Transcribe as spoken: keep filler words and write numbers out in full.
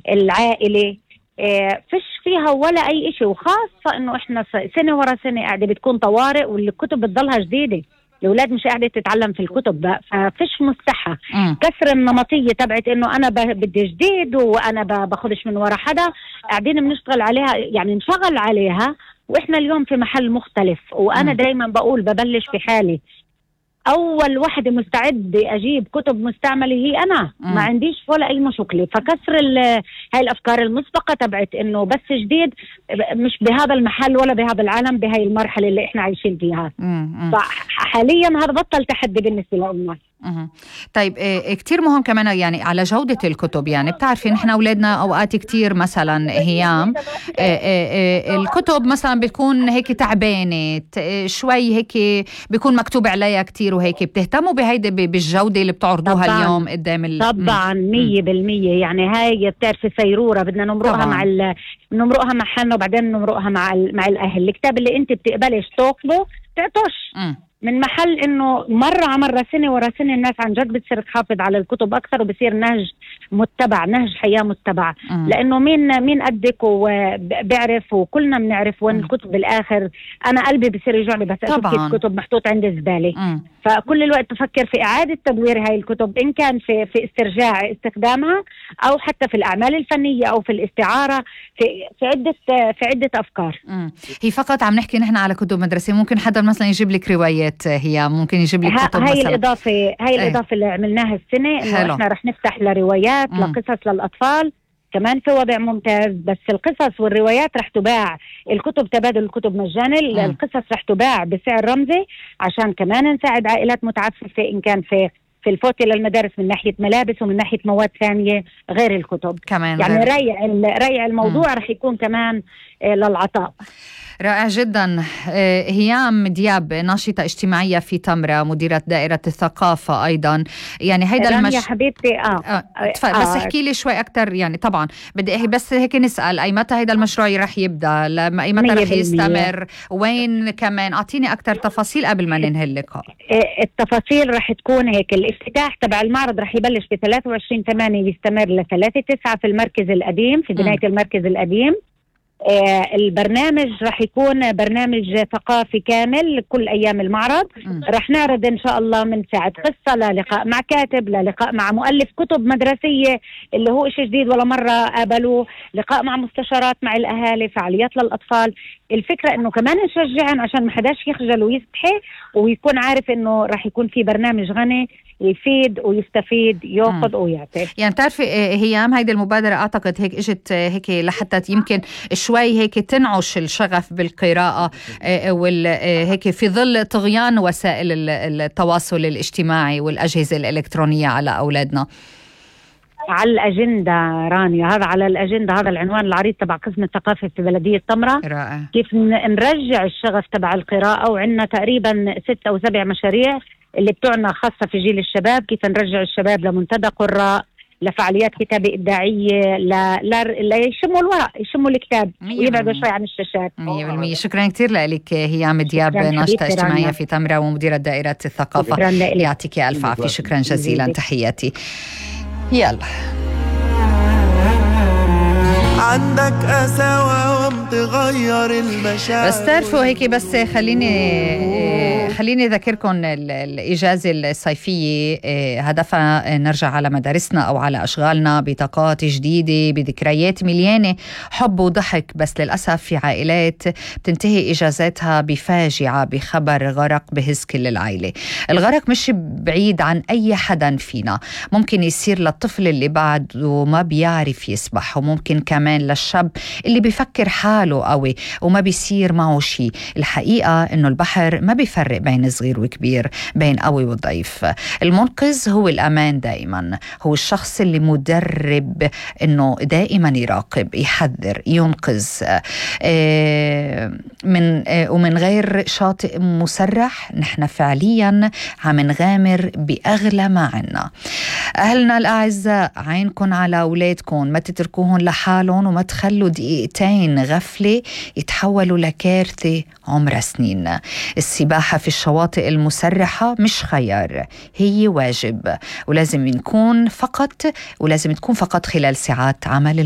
العائلة. اه فيش فيها ولا أي إشي، وخاصة إنه إحنا سنة ورا سنة قاعدة بتكون طوارئ والكتب بتضلها جديدة. الأولاد مش قاعدة تتعلم في الكتب بقى، ففيش مستحى. كسر النمطية تبعت إنه أنا بدي جديد وأنا باخدش من ورا حدا، قاعدين بنشتغل عليها، يعني نشغل عليها. وإحنا اليوم في محل مختلف، وأنا دايما بقول ببلش في حالي. أول واحدة مستعد أجيب كتب مستعملة هي أنا، مم. ما عنديش ولا أي مشكلة. فكسر هاي الأفكار المسبقة تبعت إنه بس جديد، مش بهذا المحل ولا بهذا العالم بهاي المرحلة اللي إحنا عايشين فيها. مم. فحاليا هذا بطل تحدي بالنسبة لنا. مم. طيب إيه كتير مهم كمان يعني على جودة الكتب. يعني بتعرفي نحن أولادنا أوقات كتير مثلا هيام إيه إيه إيه الكتب مثلا بتكون هيك تعبانة شوي، هيك بيكون مكتوب عليها كتير، وهيك بتهتموا بهيدا بالجودة اللي بتعرضوها طبعاً اليوم قدام ال... طبعا مية بالمية. يعني هاي بتعرفي سيرورة بدنا نمرقها مع ال... نمرقها مع حالنا، وبعدين نمرقها مع ال... مع الأهل. الكتاب اللي أنت بتقبلش تاخده تعطش من محل انه مرة على مرة سنة ورا سنة الناس عن جد بتصير تحافظ على الكتب اكثر، وبصير نهج متبع، نهج حياة متبع. م. لانه مين مين قدك وبيعرف، وكلنا بنعرف وين الكتب بالاخر. انا قلبي بصير يجعني بس اشوف كيف كتب محطوط عند الزبالة. م. فكل الوقت بفكر في اعادة تدوير هاي الكتب، ان كان في في استرجاع استخدامها، او حتى في الاعمال الفنية، او في الاستعارة، في في عدة في عدة افكار. م. هي فقط عم نحكي نحن على كتب مدرسة، ممكن حدا مثلا يجيب لك روايات، هي ممكن يجيب لك كتب هاي مثلا. الإضافة هاي الإضافة اللي عملناها السنة، إنه إحنا رح نفتح لروايات م. لقصص للأطفال كمان في وضع ممتاز. بس القصص والروايات رح تباع، الكتب تبادل الكتب مجاني، م. القصص رح تباع بسعر رمزي عشان كمان نساعد عائلات متعففة، إن كان في في الفوت للمدارس من ناحية ملابس ومن ناحية مواد ثانية غير الكتب كمان. يعني ريع ريع الموضوع م. رح يكون كمان للعطاء. رائع جدا. هيام دياب ناشطة اجتماعية في تمرة، مديرة دائرة الثقافة أيضا. يعني هيدا المش... يا حبيبتي آه. آه. آه. بس احكي لي شوي أكتر. يعني طبعا بدي بس هيك نسأل أي متى هيدا المشروع رح يبدأ، أي متى رح يستمر، وين كمان أعطيني أكتر تفاصيل قبل ما ننهي اللقاء. التفاصيل رح تكون هيك. الافتتاح تبع المعرض رح يبلش ب ثلاثة وعشرين ثمانية يستمر ل ثلاثة تسعة في المركز القديم، في بناية م. المركز القديم. آه البرنامج رح يكون برنامج ثقافي كامل كل أيام المعرض. م. رح نعرض إن شاء الله من ساعة قصة للقاء مع كاتب، للقاء مع مؤلف كتب مدرسية اللي هو إشي جديد ولا مرة قابلوه، لقاء مع مستشارات مع الأهالي، فعاليات للأطفال. الفكرة إنه كمان نشجعهم عشان ما حداش يخجل ويستحي، ويكون عارف إنه رح يكون في برنامج غني يفيد ويستفيد، يأخذ ويعطي. يعني بتعرفي هيام هيدي المبادرة أعتقد هيك إجت هيك لحتى يمكن شوي هيك تنعش الشغف بالقراءة، وهيك في ظل طغيان وسائل التواصل الاجتماعي والأجهزة الإلكترونية على أولادنا. على الأجندة رانيا، هذا على الأجندة، هذا العنوان العريض تبع قسم الثقافة في بلدية تمرة. رائع. كيف نرجع الشغف تبع القراءة، وعندنا تقريبا ست أو سبع مشاريع اللي بتوعنا خاصة في جيل الشباب. كيف نرجع الشباب لمنتدى قراء، لفعاليات كتابة إبداعية، لا لا لا يشموا الورق، يشموا الكتاب ويبعدوا شوي عن الشاشات. مية بالمية. شكرا كتير لك هيام دياب، ناشطة اجتماعية في تمرة ومديرة دائرة الثقافة. يعطيك ألف عافية. شكرا جزيلا. تحياتي. يلا عندك قساوة ومتغير المشاعر. بس تعرفوا هيك، بس خليني خليني أذكركم الإجازة الصيفية هدفها نرجع على مدارسنا أو على أشغالنا بطاقات جديدة، بذكريات مليانة حب وضحك. بس للأسف في عائلات بتنتهي إجازاتها بفاجعة، بخبر غرق بهز كل العائلة. الغرق مش بعيد عن أي حدا فينا، ممكن يصير للطفل اللي بعده ما بيعرف يسبح، وممكن كمان للشاب اللي بيفكر حاله قوي وما بيصير معه شيء. الحقيقة إنه البحر ما بيفرق بين صغير وكبير، بين قوي وضعيف. المنقذ هو الأمان دائما، هو الشخص اللي مدرب إنه دائما يراقب، يحذر، ينقذ من ومن غير شاطئ مسرح. نحن فعليا عم نغامر بأغلى ما عنا. أهلنا الأعزاء، عينكم على أولادكم، ما تتركوهم لحالهم، وما تخلوا دقيقتين غفلة يتحولوا لكارثة عمر سنين. السباحة في الشواطئ المسرحة مش خيار، هي واجب، ولازم نكون فقط ولازم تكون فقط خلال ساعات عمل